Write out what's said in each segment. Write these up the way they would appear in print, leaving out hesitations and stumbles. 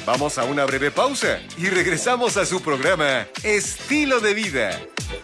Vamos a una breve pausa y regresamos a su programa Estilo de Vida.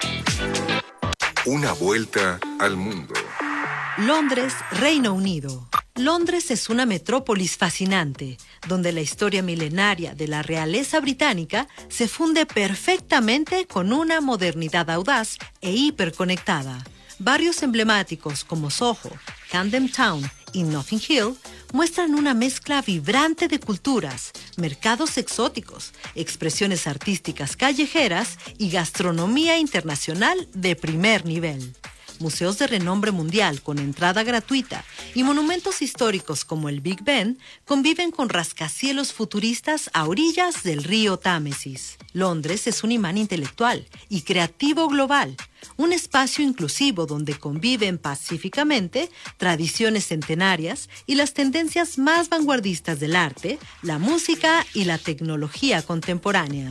Una vuelta al mundo. Londres, Reino Unido. Londres es una metrópolis fascinante, donde la historia milenaria de la realeza británica se funde perfectamente con una modernidad audaz e hiperconectada. Barrios emblemáticos como Soho, Camden Town y Notting Hill muestran una mezcla vibrante de culturas, mercados exóticos, expresiones artísticas callejeras y gastronomía internacional de primer nivel. Museos de renombre mundial con entrada gratuita y monumentos históricos como el Big Ben conviven con rascacielos futuristas a orillas del río Támesis. Londres es un imán intelectual y creativo global, un espacio inclusivo donde conviven pacíficamente tradiciones centenarias y las tendencias más vanguardistas del arte, la música y la tecnología contemporánea.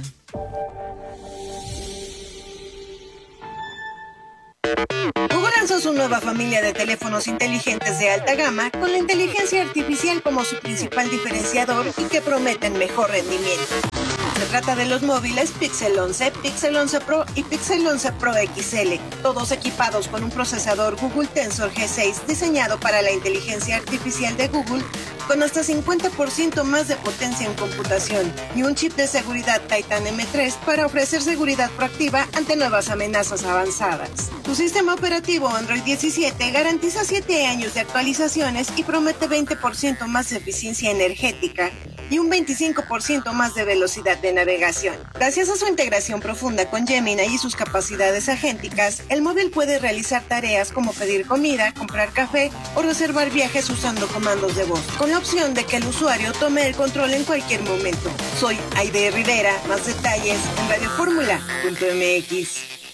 Google lanzó su nueva familia de teléfonos inteligentes de alta gama con la inteligencia artificial como su principal diferenciador y que prometen mejor rendimiento. Se trata de los móviles Pixel 11, Pixel 11 Pro y Pixel 11 Pro XL, todos equipados con un procesador Google Tensor G6 diseñado para la inteligencia artificial de Google con hasta 50% más de potencia en computación y un chip de seguridad Titan M3 para ofrecer seguridad proactiva ante nuevas amenazas avanzadas. Su sistema operativo Android 17 garantiza 7 años de actualizaciones y promete 20% más de eficiencia energética y un 25% más de velocidad de navegación. Gracias a su integración profunda con Gemini y sus capacidades agénticas, el móvil puede realizar tareas como pedir comida, comprar café o reservar viajes usando comandos de voz, con la opción de que el usuario tome el control en cualquier momento. Soy Aide Rivera, más detalles en radioformula.mx.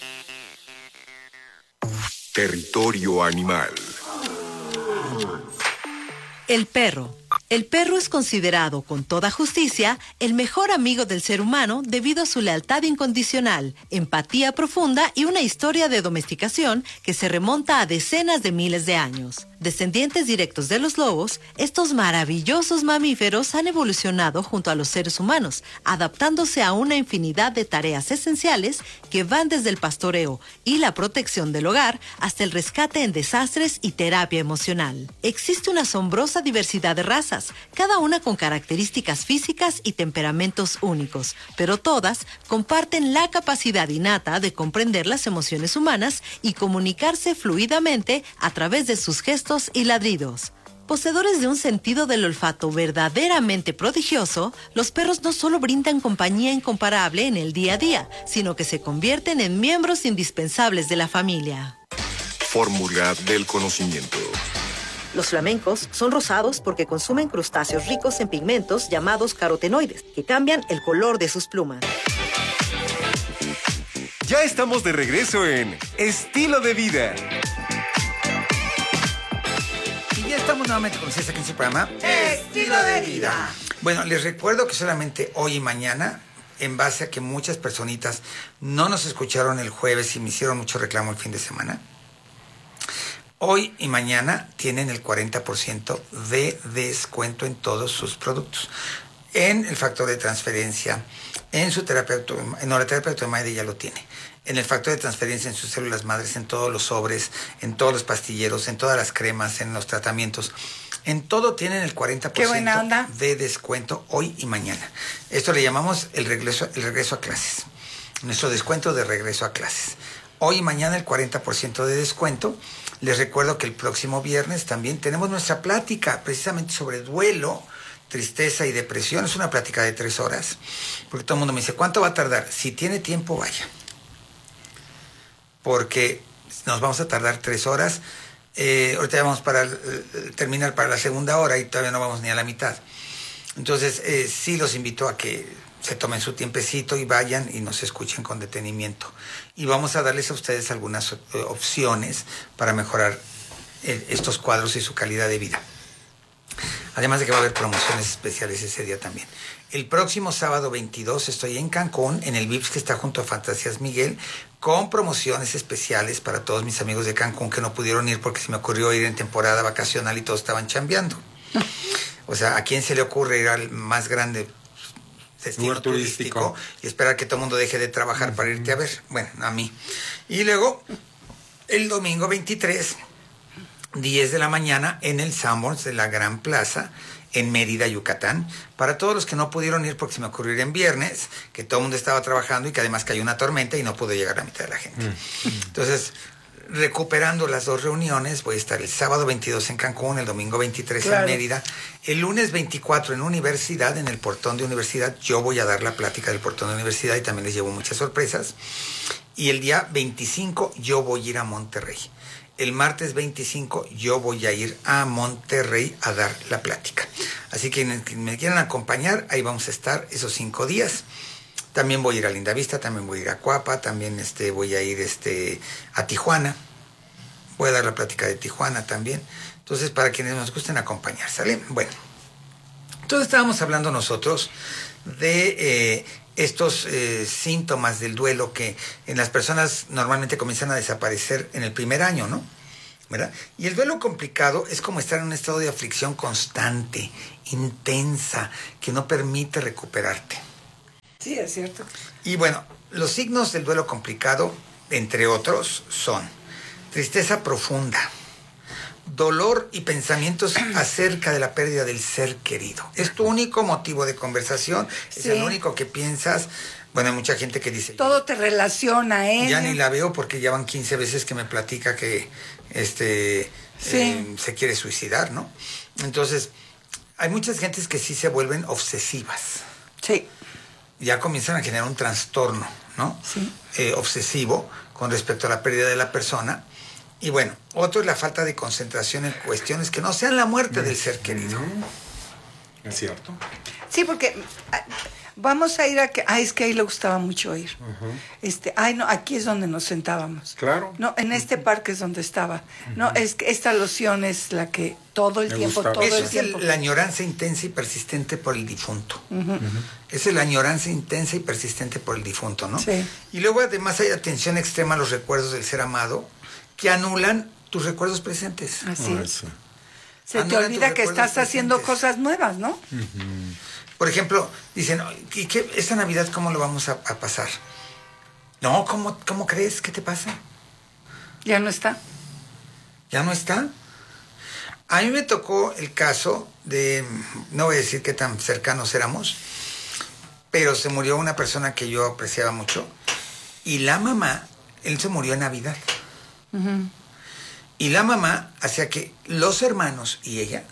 Territorio animal. El perro. El perro es considerado, con toda justicia, el mejor amigo del ser humano debido a su lealtad incondicional, empatía profunda y una historia de domesticación que se remonta a decenas de miles de años. Descendientes directos de los lobos, estos maravillosos mamíferos han evolucionado junto a los seres humanos, adaptándose a una infinidad de tareas esenciales que van desde el pastoreo y la protección del hogar hasta el rescate en desastres y terapia emocional. Existe una asombrosa diversidad de razas, cada una con características físicas y temperamentos únicos, pero todas comparten la capacidad innata de comprender las emociones humanas y comunicarse fluidamente a través de sus gestos y ladridos. Poseedores de un sentido del olfato verdaderamente prodigioso, los perros no solo brindan compañía incomparable en el día a día, sino que se convierten en miembros indispensables de la familia. Fórmula del conocimiento. Los flamencos son rosados porque consumen crustáceos ricos en pigmentos llamados carotenoides, que cambian el color de sus plumas. Ya estamos de regreso en Estilo de Vida. Y ya estamos nuevamente con ustedes aquí en su programa Estilo de Vida. Bueno, les recuerdo que solamente hoy y mañana, en base a que muchas personitas no nos escucharon el jueves y me hicieron mucho reclamo el fin de semana, hoy y mañana tienen el 40% de descuento en todos sus productos. En el factor de transferencia, en su terapia, no, la terapia Automaide ya lo tiene. En el factor de transferencia en sus células madres, en todos los sobres, en todos los pastilleros, en todas las cremas, en los tratamientos. En todo tienen el 40% de descuento hoy y mañana. Esto le llamamos el regreso a clases. Nuestro descuento de regreso a clases. Hoy y mañana el 40% de descuento. Les recuerdo que el próximo viernes también tenemos nuestra plática precisamente sobre duelo, tristeza y depresión. Es una plática de 3 horas. Porque todo el mundo me dice, ¿cuánto va a tardar? Si tiene tiempo, vaya. Porque nos vamos a tardar 3 horas. Ahorita ya vamos para terminar para la segunda hora y todavía no vamos ni a la mitad. Entonces, sí los invito a que se tomen su tiempecito y vayan y nos escuchen con detenimiento. Y vamos a darles a ustedes algunas opciones para mejorar estos cuadros y su calidad de vida. Además de que va a haber promociones especiales ese día también. El próximo sábado 22 estoy en Cancún, en el Vips que está junto a Fantasías Miguel, con promociones especiales para todos mis amigos de Cancún que no pudieron ir porque se me ocurrió ir en temporada vacacional y todos estaban chambeando. O sea, ¿a quién se le ocurre ir al más grande destino Lugar turístico. y esperar que todo el mundo deje de trabajar para irte a ver. Bueno, a mí. Y luego, el domingo 23, 10 de la mañana, en el Sanborns de la Gran Plaza, en Mérida, Yucatán. Para todos los que no pudieron ir porque se me ocurrió ir en viernes, que todo el mundo estaba trabajando y que además cayó una tormenta y no pudo llegar la mitad de la gente. Entonces, recuperando las dos reuniones, voy a estar el sábado 22 en Cancún, el domingo 23 en Mérida, el lunes 24 en Universidad, en el portón de Universidad. Yo voy a dar la plática del portón de Universidad y también les llevo muchas sorpresas. Y el día 25 yo voy a ir a Monterrey. El martes 25 yo voy a ir a Monterrey a dar la plática. Así que me quieran acompañar, ahí vamos a estar esos 5 días. También voy a ir a Lindavista, también voy a ir a Cuapa, también voy a ir a Tijuana. Voy a dar la plática de Tijuana también. Entonces, para quienes nos gusten acompañar, ¿sale? Bueno, entonces estábamos hablando nosotros de estos síntomas del duelo que en las personas normalmente comienzan a desaparecer en el primer año, ¿no? ¿Verdad? Y el duelo complicado es como estar en un estado de aflicción constante, intensa, que no permite recuperarte. Sí, es cierto. Y bueno, los signos del duelo complicado, entre otros, son tristeza profunda, dolor y pensamientos acerca de la pérdida del ser querido. Es tu único motivo de conversación, es el único que piensas. Bueno, hay mucha gente que dice... Todo te relaciona a ella. Ya ni la veo porque ya van 15 veces que me platica que se quiere suicidar, ¿no? Entonces, hay muchas gentes que sí se vuelven obsesivas. Sí. Ya comienzan a generar un trastorno, ¿no? Sí. Obsesivo con respecto a la pérdida de la persona. Y bueno, otro es la falta de concentración en cuestiones que no sean la muerte del ser querido. Es cierto. Sí, porque vamos a ir a que... es que ahí le gustaba mucho ir. No, aquí es donde nos sentábamos. Claro. No, en este parque es donde estaba. No, es que esta loción es la que todo el Me tiempo, gustaba. todo Eso el es tiempo. la añoranza intensa y persistente por el difunto. Esa es la añoranza intensa y persistente por el difunto, ¿no? Sí. Y luego además hay atención extrema a los recuerdos del ser amado que anulan tus recuerdos presentes. Así Ay, es. sí. Se te Anulan olvida tus que recuerdos estás haciendo presentes. cosas nuevas, ¿no? Por ejemplo, dicen, ¿y esta Navidad cómo lo vamos a pasar? No, ¿cómo crees? ¿Qué te pasa? Ya no está. ¿Ya no está? A mí me tocó el caso de, no voy a decir qué tan cercanos éramos, pero se murió una persona que yo apreciaba mucho, y la mamá, él se murió en Navidad. Y la mamá hacía que los hermanos y ella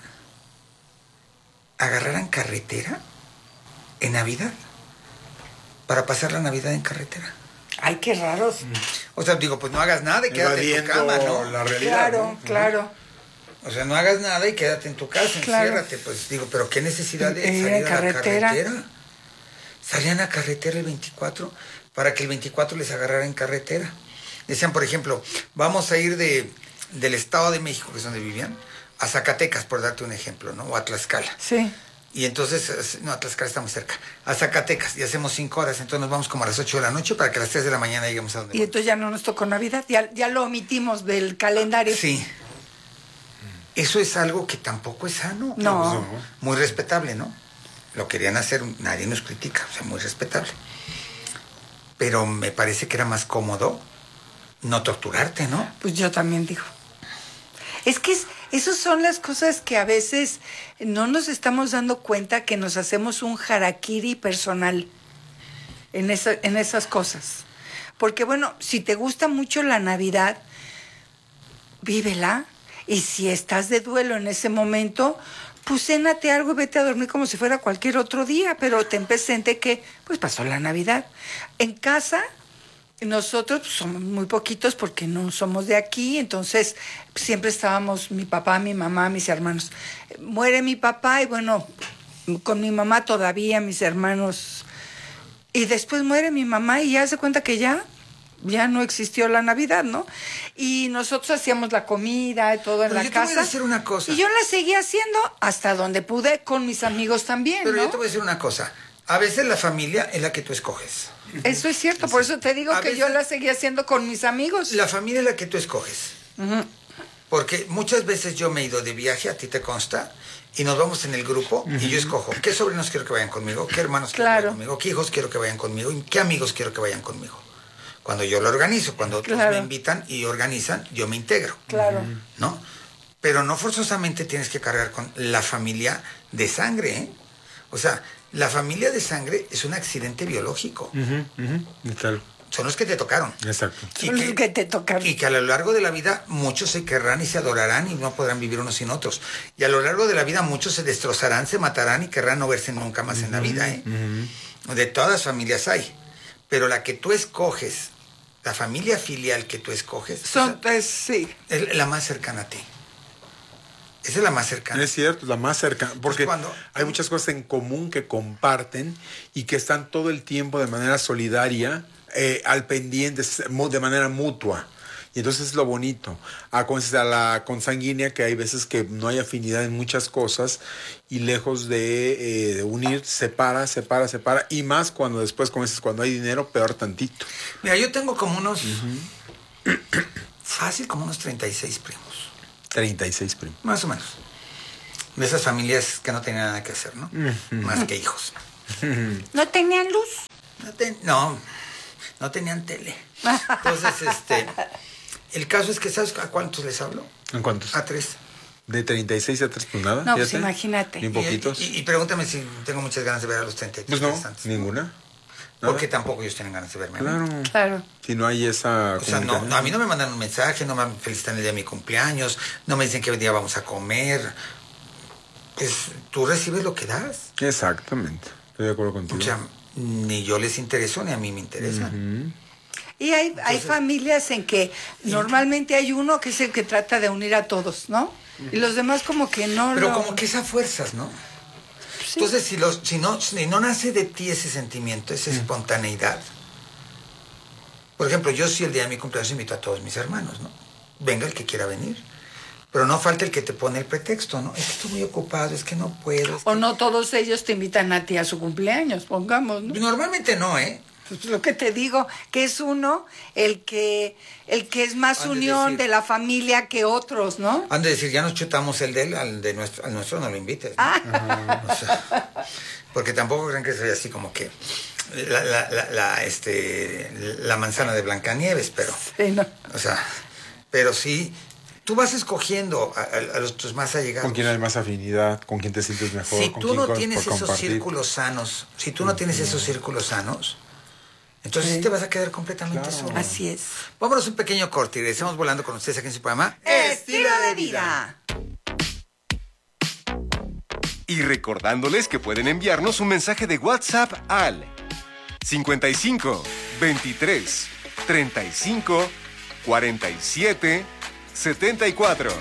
agarraran carretera en Navidad para pasar la Navidad en carretera. Ay, qué raros. O sea, digo, pues no hagas nada y quédate en tu cama, ¿no? la realidad. Claro, ¿no? claro. O sea, no hagas nada y quédate en tu casa, Claro. enciérrate. Pues digo, pero qué necesidad de Ir salir en a carretera. la carretera. Salían a carretera el 24 para que el 24 les agarrara en carretera. Decían, por ejemplo, vamos a ir del Estado de México, que es donde vivían, a Zacatecas, por darte un ejemplo, ¿no? O a Tlaxcala. Sí. Y entonces, no, a Tlaxcala está muy cerca. A Zacatecas, y hacemos 5 horas, entonces nos vamos como a las 8 de la noche para que a las 3 de la mañana lleguemos a donde Y entonces ya no nos tocó Navidad, ya lo omitimos del calendario. Sí. Eso es algo que tampoco es sano. No. Pues no. Muy respetable, ¿no? Lo querían hacer, nadie nos critica, o sea, muy respetable. Pero me parece que era más cómodo no torturarte, ¿no? Pues yo también digo. Es que esas son las cosas que a veces no nos estamos dando cuenta que nos hacemos un harakiri personal en esas cosas. Porque bueno, si te gusta mucho la Navidad, vívela. Y si estás de duelo en ese momento, pues cénate algo y vete a dormir como si fuera cualquier otro día. Pero ten presente que pues pasó la Navidad. En casa... Nosotros pues, somos muy poquitos porque no somos de aquí, entonces siempre estábamos mi papá, mi mamá, mis hermanos. Muere mi papá y bueno, con mi mamá todavía, mis hermanos. Y después muere mi mamá y ya se cuenta que ya no existió la Navidad, ¿no? Y nosotros hacíamos la comida y todo en Pero la yo te casa. voy a decir una cosa. Y yo la seguía haciendo hasta donde pude con mis amigos también, Pero ¿no? yo te voy a decir una cosa. A veces la familia es la que tú escoges. Eso es cierto, por eso te digo A que veces- yo la seguía haciendo con mis amigos. La familia es la que tú escoges. Porque muchas veces yo me he ido de viaje, a ti te consta, y nos vamos en el grupo y yo escojo qué sobrinos quiero que vayan conmigo, qué hermanos quiero que vayan conmigo, qué hijos quiero que vayan conmigo y qué amigos quiero que vayan conmigo. Cuando yo lo organizo, cuando otros me invitan y organizan, yo me integro. Claro. ¿No? Pero no forzosamente tienes que cargar con la familia de sangre, ¿eh? O sea, la familia de sangre es un accidente biológico. Claro. Son los que te tocaron. Exacto. Son los que te tocaron. Y que a lo largo de la vida muchos se querrán y se adorarán y no podrán vivir unos sin otros. Y a lo largo de la vida muchos se destrozarán, se matarán y querrán no verse nunca más en la vida, ¿eh? De todas las familias hay. Pero la que tú escoges, la familia filial que tú escoges, Sí. es la más cercana a ti. Esa es la más cercana. Es cierto, la más cercana, porque cuando- hay muchas cosas en común que comparten y que están todo el tiempo de manera solidaria, al pendiente, de manera mutua. Y entonces es lo bonito. A la consanguínea, que hay veces que no hay afinidad en muchas cosas y lejos de unir, separa. Y más cuando después, como dices, cuando hay dinero, peor tantito. Mira, yo tengo como unos... fácil, como unos 36 primos. 36 primos. Más o menos. De esas familias que no tenían nada que hacer, ¿no? Más que hijos. ¿No tenían luz? No tenían tele. Entonces, el caso es que, ¿sabes a cuántos les hablo? ¿En cuántos? A 3. ¿De 36 a 3 pues nada? No, pues fíjate. imagínate. Bien poquitos. Y pregúntame si tengo muchas ganas de ver a los 33 Pues no, restantes. ninguna. Nada. Porque tampoco ellos tienen ganas de verme. Claro. Claro. Si no hay esa O sea, comunicación. no, a mí no me mandan un mensaje, no me felicitan el día de mi cumpleaños, no me dicen que hoy día vamos a comer. Pues tú recibes lo que das. Exactamente. Estoy de acuerdo contigo. O sea, ni yo les intereso ni a mí me interesan. Y hay familias en que normalmente hay uno que es el que trata de unir a todos, ¿no? Y los demás como que no Pero lo... como que es a fuerzas, ¿no? Sí. Entonces, si no nace de ti ese sentimiento, esa espontaneidad. Por ejemplo, yo sí el día de mi cumpleaños invito a todos mis hermanos, ¿no? Venga el que quiera venir. Pero no falta el que te pone el pretexto, ¿no? Es que estoy muy ocupado, es que no puedo. O no todos ellos te invitan a ti a su cumpleaños, pongamos, ¿no? Normalmente no, ¿eh? Pues lo que te digo, que es uno el que es más Han de unión decir- de la familia que otros, ¿no? Han de decir, ya nos chutamos el de él, al nuestro no lo invites, ¿no? O sea, porque tampoco creen que soy así como que la manzana de Blancanieves, pero, Sí, no. o sea, pero sí, tú vas escogiendo a tus más allegados. ¿Con quién hay más afinidad? ¿Con quién te sientes mejor? Si ¿Con tú quién no puedes tienes esos compartir? círculos sanos, entonces sí te vas a quedar completamente solo. Así es. Vámonos un pequeño corte y regresamos volando con ustedes aquí en su programa. Estilo de vida. Y recordándoles que pueden enviarnos un mensaje de WhatsApp al 55 23 35 47 74.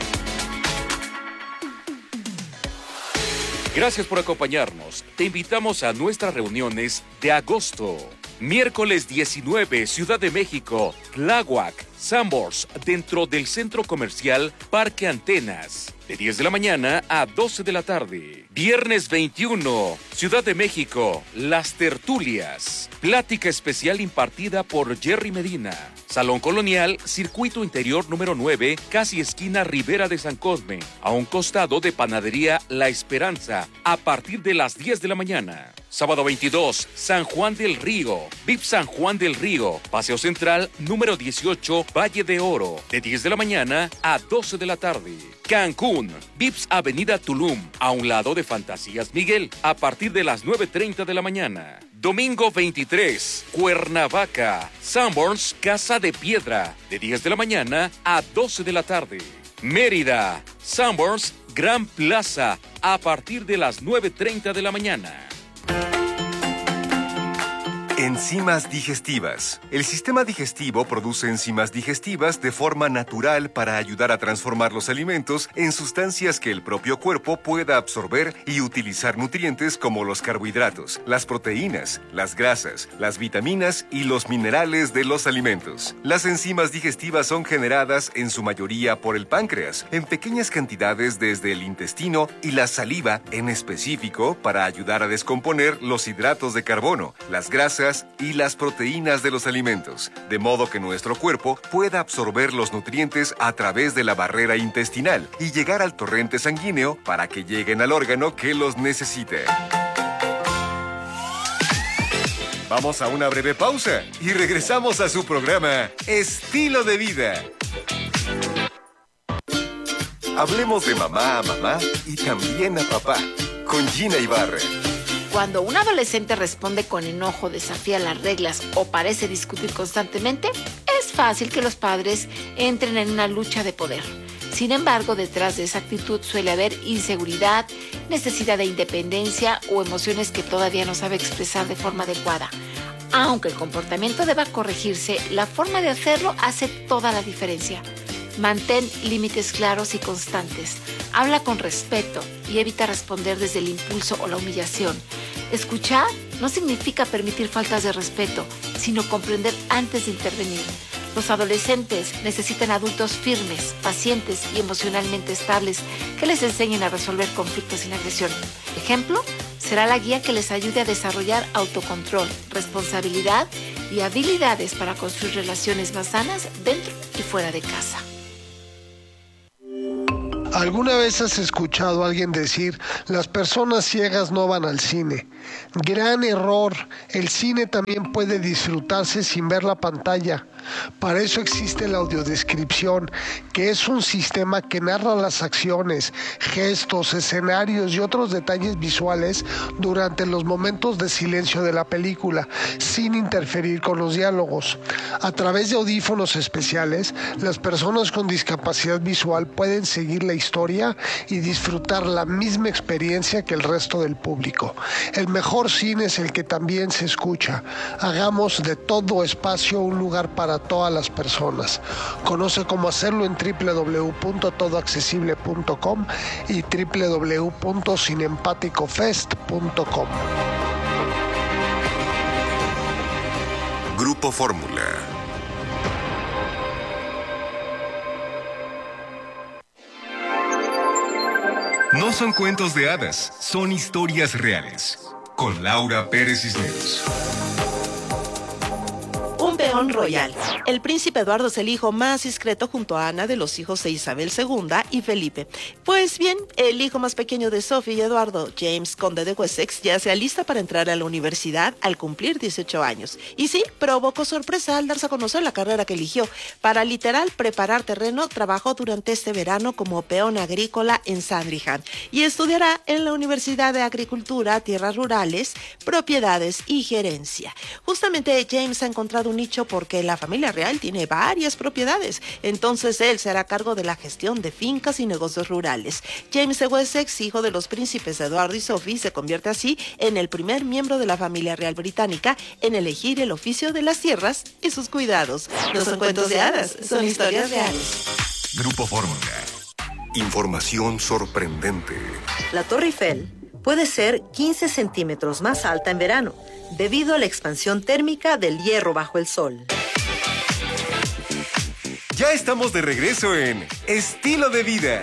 Gracias por acompañarnos. Te invitamos a nuestras reuniones de agosto. Miércoles 19, Ciudad de México, Tláhuac, Sanborns, dentro del Centro Comercial Parque Antenas, de 10 de la mañana a 12 de la tarde. Viernes 21, Ciudad de México, Las Tertulias, plática especial impartida por Jerry Medina. Salón Colonial, Circuito Interior número 9, casi esquina Ribera de San Cosme, a un costado de Panadería La Esperanza, a partir de las 10 de la mañana. Sábado 22, San Juan del Río, VIP San Juan del Río, Paseo Central número 18, Valle de Oro, de 10 de la mañana a 12 de la tarde. Cancún, VIPS Avenida Tulum, a un lado de Fantasías Miguel, a partir de las 9:30 de la mañana. Domingo 23, Cuernavaca, Sanborns, Casa de Piedra, de 10 de la mañana a 12 de la tarde. Mérida, Sanborns, Gran Plaza, a partir de las 9:30 de la mañana. Enzimas digestivas. El sistema digestivo produce enzimas digestivas de forma natural para ayudar a transformar los alimentos en sustancias que el propio cuerpo pueda absorber y utilizar nutrientes como los carbohidratos, las proteínas, las grasas, las vitaminas y los minerales de los alimentos. Las enzimas digestivas son generadas en su mayoría por el páncreas, en pequeñas cantidades desde el intestino y la saliva en específico para ayudar a descomponer los hidratos de carbono, las grasas grasas y las proteínas de los alimentos, de modo que nuestro cuerpo pueda absorber los nutrientes a través de la barrera intestinal y llegar al torrente sanguíneo para que lleguen al órgano que los necesite. Vamos a una breve pausa y regresamos a su programa Estilo de Vida. Hablemos de mamá a mamá y también a papá, con Gina Ibarra. Cuando un adolescente responde con enojo, desafía las reglas o parece discutir constantemente, es fácil que los padres entren en una lucha de poder. Sin embargo, detrás de esa actitud suele haber inseguridad, necesidad de independencia o emociones que todavía no sabe expresar de forma adecuada. Aunque el comportamiento deba corregirse, la forma de hacerlo hace toda la diferencia. Mantén límites claros y constantes. Habla con respeto y evita responder desde el impulso o la humillación. Escuchar no significa permitir faltas de respeto, sino comprender antes de intervenir. Los adolescentes necesitan adultos firmes, pacientes y emocionalmente estables que les enseñen a resolver conflictos sin agresión. Ejemplo, será la guía que les ayude a desarrollar autocontrol, responsabilidad y habilidades para construir relaciones más sanas dentro y fuera de casa. ¿Alguna vez has escuchado a alguien decir, las personas ciegas no van al cine? Gran error, el cine también puede disfrutarse sin ver la pantalla. Para eso existe la audiodescripción, que es un sistema que narra las acciones, gestos, escenarios y otros detalles visuales durante los momentos de silencio de la película, sin interferir con los diálogos. A través de audífonos especiales, las personas con discapacidad visual pueden seguir la historia y disfrutar la misma experiencia que el resto del público. El mejor cine es el que también se escucha. Hagamos de todo espacio un lugar para todas las personas. Conoce cómo hacerlo en www.todoaccesible.com y www.cineempaticofest.com. Grupo Fórmula. No son cuentos de hadas, son historias reales. Con Laura Pérez Cisneros. Un peón royal. El príncipe Eduardo es el hijo más discreto junto a Ana de los hijos de Isabel II y Felipe. Pues bien, el hijo más pequeño de Sophie y Eduardo, James, conde de Wessex, ya se alista para entrar a la universidad al cumplir 18 años. Y sí, provocó sorpresa al darse a conocer la carrera que eligió. Para literal preparar terreno, trabajó durante este verano como peón agrícola en Sandringham y estudiará en la Universidad de Agricultura, Tierras Rurales, Propiedades y Gerencia. Justamente James ha encontrado un nicho porque la familia real tiene varias propiedades, entonces él se hará cargo de la gestión de fincas y negocios rurales. James de Wessex, hijo de los príncipes Eduardo y Sophie, se convierte así en el primer miembro de la familia real británica en elegir el oficio de las tierras y sus cuidados. No son cuentos de hadas, son historias reales. Grupo Fórmula. Información sorprendente. La Torre Eiffel puede ser 15 centímetros más alta en verano, debido a la expansión térmica del hierro bajo el sol. Ya estamos de regreso en Estilo de Vida.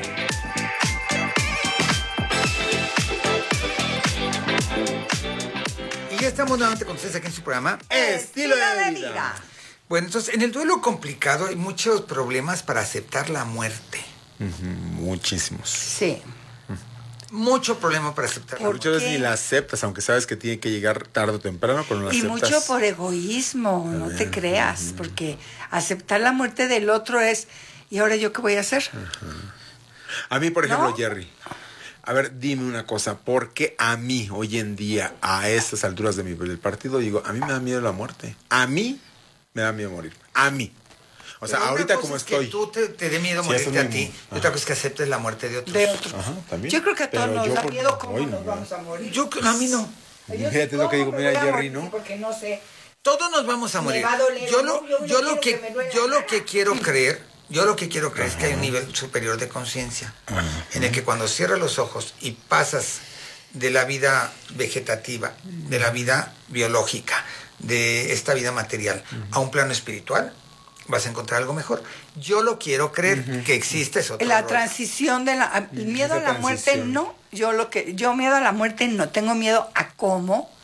Y ya estamos nuevamente con ustedes aquí en su programa Estilo de Vida. Bueno, entonces, en el duelo complicado hay muchos problemas para aceptar la muerte. Muchísimos. Sí. Mucho problema para aceptar la muerte. Muchas veces ni la aceptas, aunque sabes que tiene que llegar tarde o temprano, pero no la Y aceptas. mucho por egoísmo, no te creas, porque aceptar la muerte del otro es, ¿y ahora yo qué voy a hacer? A mí, por ejemplo, ¿No? Jerry, a ver, dime una cosa, ¿por qué a mí, hoy en día, a estas alturas del partido, digo, a mí me da miedo la muerte? A mí me da miedo morir. A mí. O sea, Pero ahorita una cosa como es estoy. que tú te dé miedo Sí, morirte eso es a ti, y otra cosa es que aceptes la muerte de otros. De otro. Ajá, también. Yo creo que a todos Pero nos yo da por- miedo cómo hoy nos no. vamos a morir. A mí no. Fíjate lo que digo, mira, Jerry, ¿no? Porque no sé. Todos nos vamos a morir. va a doler, Yo ¿no? Yo quiero que me duela. lo que quiero creer es que hay un nivel superior de conciencia en el que cuando cierras los ojos y pasas de la vida vegetativa, de la vida biológica, de esta vida material a un plano espiritual, vas a encontrar algo mejor. Yo lo quiero creer que existe eso. La transición de el miedo a la muerte transición. no, yo miedo a la muerte no, tengo miedo a cómo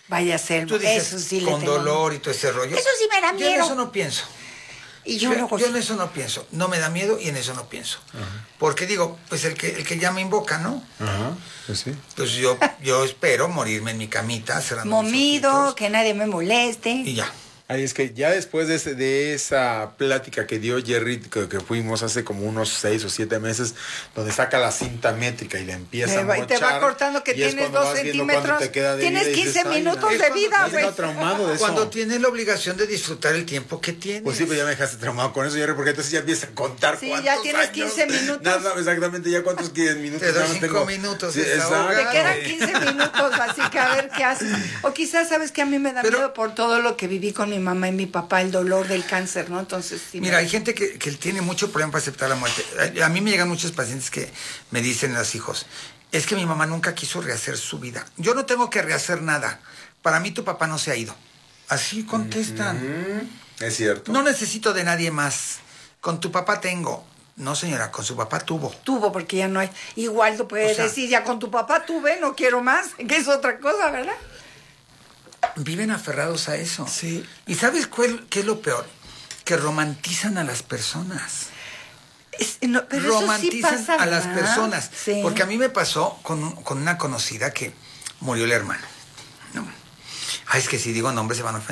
vaya a ser. Tú dices, Eso sí le con tengo dolor y todo ese rollo. Eso sí me da Yo en miedo. eso no pienso. Y yo luego en eso no pienso. No me da miedo y en eso no pienso. Porque digo, pues el que ya me invoca, ¿no? Ajá, pues sí. Pues yo espero morirme en mi camita, cerrando mis momido, ojitos, que nadie me moleste. y ya. Ahí es que ya después de esa plática que dio Jerry, que fuimos hace como unos 6 o 7 meses, donde saca la cinta métrica y la empieza a Y te va mochar, cortando que y es tienes cuando 2 vas viendo cuánto centímetros. te queda de Tienes vida y 15 dices, "Ay, minutos no". de vida, Yo güey. estaba traumado de eso. Cuando tienes la obligación de disfrutar el tiempo que tienes. Pues sí, pero ya me dejaste traumado con eso, Jerry, porque entonces ya empiezas a contar Sí, cuántos ya tienes años. 15 minutos. Nada, exactamente, ya cuántos 15 minutos. Te doy ya no 5 tengo. minutos, Sí, desahoga. Te exacto. quedan 15 minutos, así que a ver qué haces. O quizás, ¿sabes que a mí me da Pero- miedo por todo lo que viví con mi mamá y mi papá, el dolor del cáncer, ¿no? Entonces, sí. Mira, hay gente que tiene mucho problema para aceptar la muerte. A mí me llegan muchos pacientes que me dicen los hijos, es que mi mamá nunca quiso rehacer su vida. Yo no tengo que rehacer nada. Para mí tu papá no se ha ido. Así contestan. Es cierto. No necesito de nadie más. Con tu papá tengo. No, señora, con su papá tuvo. Tuvo, porque ya no hay. Igual tú puedes O sea- decir, ya con tu papá tuve, no quiero más, que es otra cosa, ¿verdad? Viven aferrados a eso. Sí. ¿Y sabes qué es lo peor? Que romantizan a las personas. Pero eso sí Romantizan pasa, a las ¿verdad? personas. Sí. Porque a mí me pasó con una conocida que murió el hermano. No. Ay, es que si digo nombres se van a ofender.